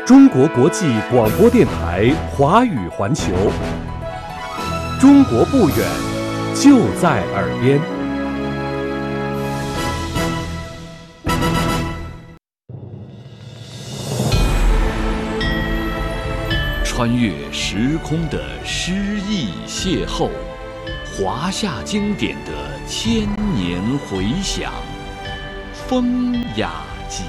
中国国际广播电台华语环球，中国不远，就在耳边。 穿越时空的诗意邂逅，华夏经典的千年回响，风雅集。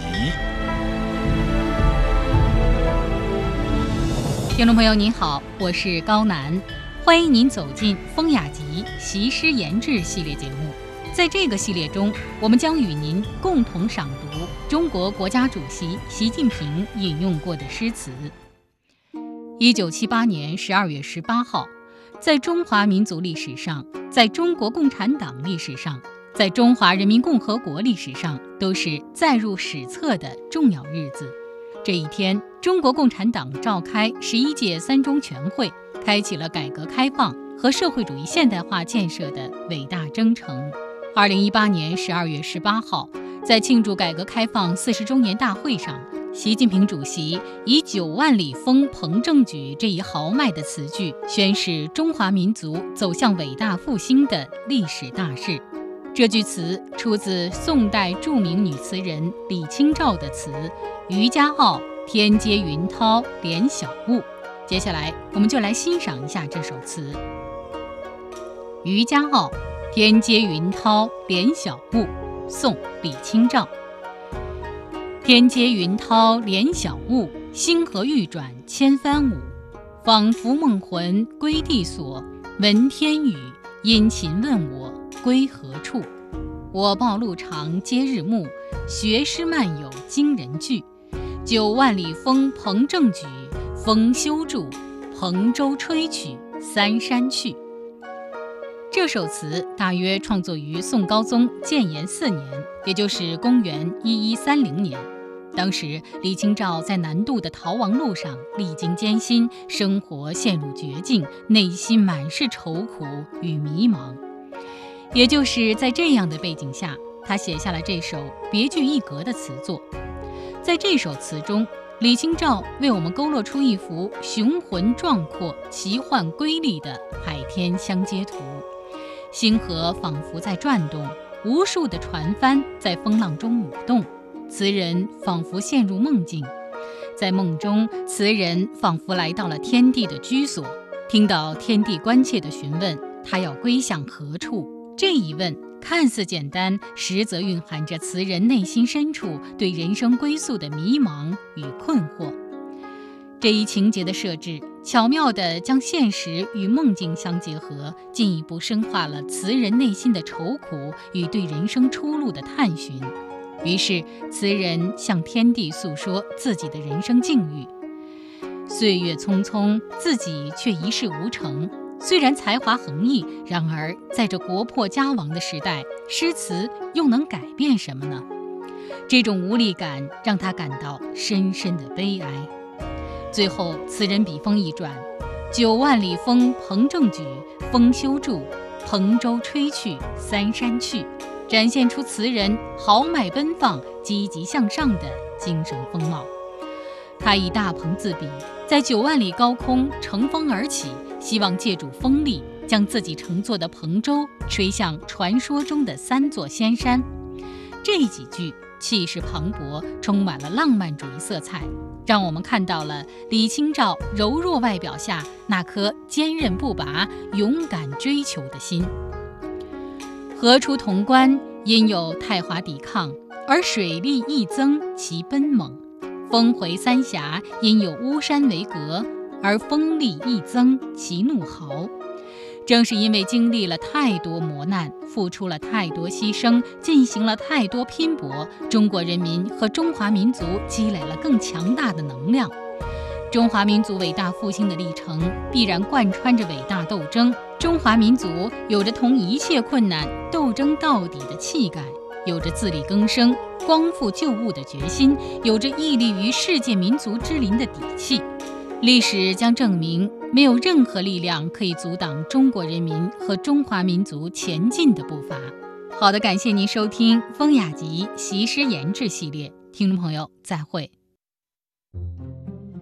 听众朋友您好，我是高楠，欢迎您走进风雅集习诗言志系列节目。在这个系列中，我们将与您共同赏读中国国家主席习近平引用过的诗词。1978年12月18号，在中华民族历史上，在中国共产党历史上，在中华人民共和国历史上，都是载入史册的重要日子。这一天，中国共产党召开11届三中全会，开启了改革开放和社会主义现代化建设的伟大征程。2018年12月18号，在庆祝改革开放40周年大会上，习近平主席以9万里风鹏正举这一豪迈的词句，宣示中华民族走向伟大复兴的历史大势。这句词出自宋代著名女词人李清照的词《渔家傲·天阶云涛怜小物》。接下来，我们就来欣赏一下这首词。渔家傲，天阶云涛怜小物，宋·李清照。天阶云涛怜小物，星河欲转千帆舞。仿佛梦魂归地所，闻天语，殷勤问我归何处。我报路长皆日暮，学诗漫有惊人句。9万里风鹏正举，风休住，蓬舟吹去三山去。这首词大约创作于宋高宗建炎4年，也就是公元1130年。当时李清照在南渡的逃亡路上历经艰辛，生活陷入绝境，内心满是愁苦与迷茫。也就是在这样的背景下，他写下了这首别具一格的词作。在这首词中，李清照为我们勾勒出一幅雄浑壮阔、奇幻瑰丽的海天相接图。星河仿佛在转动，无数的船帆在风浪中舞动，词人仿佛陷入梦境。在梦中，词人仿佛来到了天地的居所，听到天地关切地询问他要归向何处。这一问看似简单，实则蕴含着词人内心深处对人生归宿的迷茫与困惑。这一情节的设置，巧妙地将现实与梦境相结合，进一步深化了词人内心的愁苦与对人生出路的探寻。于是，词人向天地诉说自己的人生境遇。岁月匆匆，自己却一事无成。虽然才华横溢，然而在这国破家亡的时代，诗词又能改变什么呢？这种无力感让他感到深深的悲哀。最后，词人笔锋一转，9万里风鹏正举，风休住，蓬舟吹去三山去，展现出词人豪迈奔放、积极向上的精神风貌。他以大鹏自比，在9万里高空乘风而起，希望借助风力将自己乘坐的蓬舟吹向传说中的3座仙山。这几句气势磅礴，充满了浪漫主义色彩，让我们看到了李清照柔弱外表下那颗坚韧不拔、勇敢追求的心。河出潼关，因有太华抵抗，而水力亦增其奔猛；峰回三峡，因有巫山为隔，而锋利亦增其怒号。正是因为经历了太多磨难，付出了太多牺牲，进行了太多拼搏，中国人民和中华民族积累了更强大的能量。中华民族伟大复兴的历程必然贯穿着伟大斗争，中华民族有着同一切困难斗争到底的气概，有着自力更生、光复旧物的决心，有着屹立于世界民族之林的底气。历史将证明，没有任何力量可以阻挡中国人民和中华民族前进的步伐。好的，感谢您收听风雅集习诗言志系列，听众朋友再会。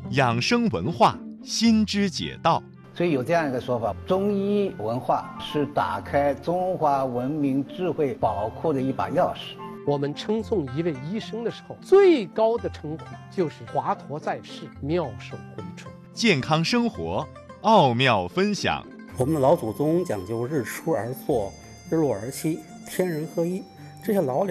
养生文化新知解道。 所以有这样一个说法，中医文化是打开中华文明智慧宝库的一把钥匙。 我们称颂一位医生的时候，最高的称呼就是华佗在世，妙手回春。 健康生活奥妙分享。 我们的老祖宗讲究日出而作，日落而息，天人合一。这些老